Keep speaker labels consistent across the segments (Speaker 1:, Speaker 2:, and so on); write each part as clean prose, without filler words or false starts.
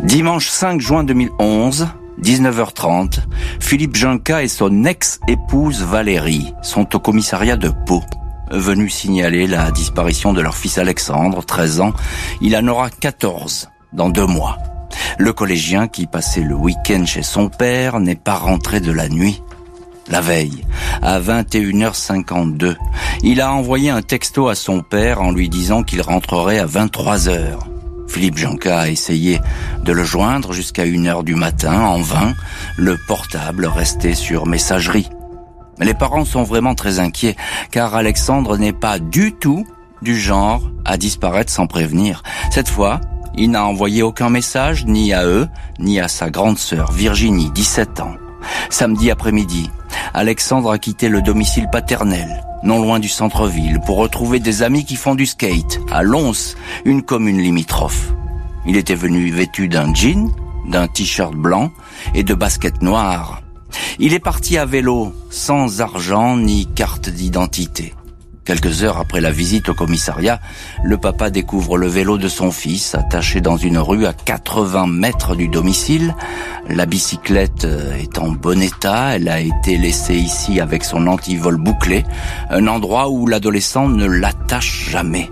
Speaker 1: Dimanche 5 juin 2011, 19h30, Philippe Junca et son ex-épouse Valérie sont au commissariat de Pau, venus signaler la disparition de leur fils Alexandre, 13 ans. Il en aura 14 dans 2 mois. Le collégien qui passait le week-end chez son père n'est pas rentré de la nuit. La veille, à 21h52, il a envoyé un texto à son père en lui disant qu'il rentrerait à 23h. Philippe Junca a essayé de le joindre jusqu'à 1h du matin, en vain, le portable restait sur messagerie. Les parents sont vraiment très inquiets, car Alexandre n'est pas du tout du genre à disparaître sans prévenir. Cette fois, il n'a envoyé aucun message, ni à eux, ni à sa grande sœur, Virginie, 17 ans. Samedi après-midi, Alexandre a quitté le domicile paternel, non loin du centre-ville, pour retrouver des amis qui font du skate, à Lons, une commune limitrophe. Il était venu vêtu d'un jean, d'un t-shirt blanc et de baskets noires. Il est parti à vélo, sans argent ni carte d'identité. Quelques heures après la visite au commissariat, le papa découvre le vélo de son fils, attaché dans une rue à 80 mètres du domicile. La bicyclette est en bon état, elle a été laissée ici avec son antivol bouclé, un endroit où l'adolescent ne l'attache jamais.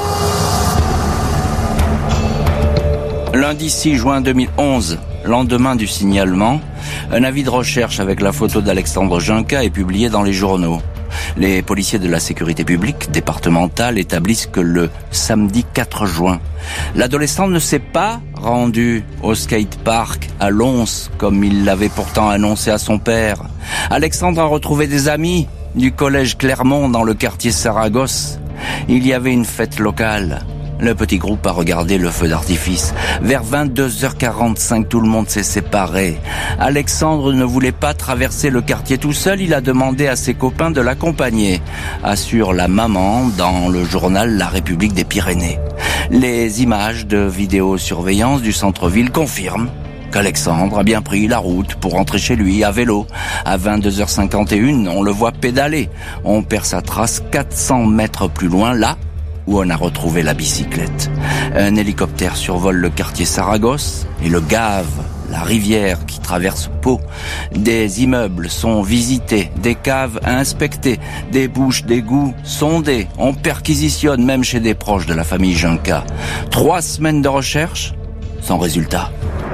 Speaker 1: Lundi 6 juin 2011, lendemain du signalement, un avis de recherche avec la photo d'Alexandre Junca est publié dans les journaux. Les policiers de la sécurité publique départementale établissent que le samedi 4 juin, l'adolescent ne s'est pas rendu au skatepark à Lons, comme il l'avait pourtant annoncé à son père. Alexandre a retrouvé des amis du collège Clermont dans le quartier Saragosse. Il y avait une fête locale. Le petit groupe a regardé le feu d'artifice. Vers 22h45, tout le monde s'est séparé. Alexandre ne voulait pas traverser le quartier tout seul. Il a demandé à ses copains de l'accompagner, assure la maman dans le journal La République des Pyrénées. Les images de vidéosurveillance du centre-ville confirment qu'Alexandre a bien pris la route pour rentrer chez lui à vélo. À 22h51, on le voit pédaler. On perd sa trace 400 mètres plus loin, là où on a retrouvé la bicyclette. Un hélicoptère survole le quartier Saragosse et le Gave, la rivière qui traverse Pau. Des immeubles sont visités, des caves inspectées, des bouches d'égout sondées. On perquisitionne même chez des proches de la famille Junca. 3 semaines de recherche, sans résultat.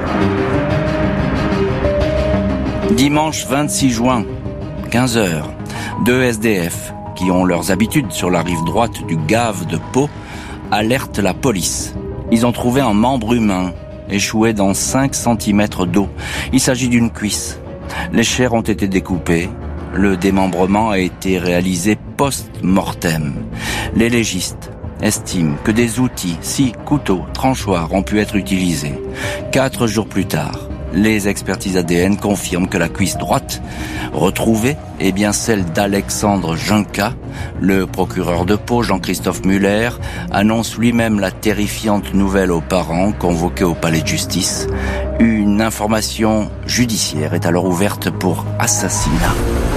Speaker 1: Dimanche 26 juin, 15h, 2 SDF qui ont leurs habitudes sur la rive droite du Gave de Pau, alertent la police. Ils ont trouvé un membre humain, échoué dans 5 cm d'eau. Il s'agit d'une cuisse. Les chairs ont été découpées. Le démembrement a été réalisé post-mortem. Les légistes estiment que des outils, scie, couteaux, tranchoirs ont pu être utilisés. 4 jours plus tard, les expertises ADN confirment que la cuisse droite retrouvée est bien celle d'Alexandre Junca. Le procureur de Pau, Jean-Christophe Muller, annonce lui-même la terrifiante nouvelle aux parents convoqués au palais de justice. Une information judiciaire est alors ouverte pour assassinat.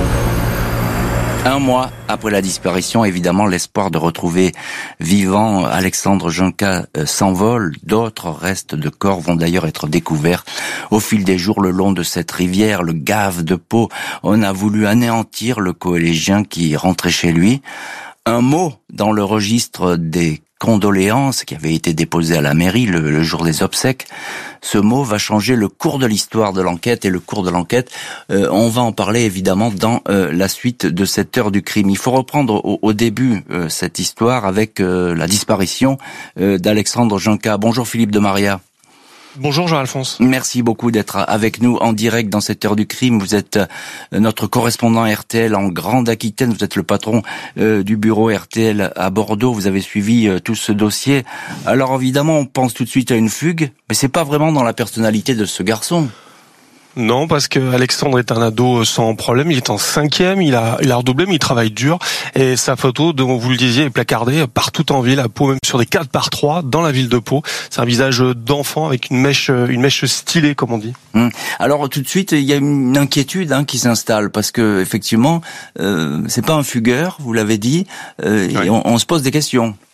Speaker 1: 1 mois après la disparition, évidemment, l'espoir de retrouver vivant Alexandre Junca s'envole. D'autres restes de corps vont d'ailleurs être découverts au fil des jours le long de cette rivière, le Gave de Pau. On a voulu anéantir le collégien qui rentrait chez lui. Un mot dans le registre des condoléances qui avait été déposé à la mairie le jour des obsèques. Ce mot va changer le cours de l'histoire de l'enquête et le cours de l'enquête, on va en parler évidemment dans la suite de cette heure du crime. Il faut reprendre au début cette histoire avec la disparition d'Alexandre Junca. Bonjour Philippe de Maria.
Speaker 2: Bonjour Jean-Alphonse.
Speaker 1: Merci beaucoup d'être avec nous en direct dans cette heure du crime. Vous êtes notre correspondant RTL en Grande-Aquitaine. Vous êtes le patron du bureau RTL à Bordeaux. Vous avez suivi tout ce dossier. Alors évidemment, on pense tout de suite à une fugue, mais c'est pas vraiment dans la personnalité de ce garçon.
Speaker 2: Non, parce que Alexandre est un ado sans problème. Il est en 5e, il a redoublé, mais il travaille dur. Et sa photo, dont vous le disiez, est placardée partout en ville, à Pau, même sur des 4x3 dans la ville de Pau. C'est un visage d'enfant avec une mèche stylée, comme on dit.
Speaker 1: Alors tout de suite, il y a une inquiétude qui s'installe parce que effectivement, c'est pas un fugueur, vous l'avez dit,
Speaker 2: oui.
Speaker 1: et on se pose des questions.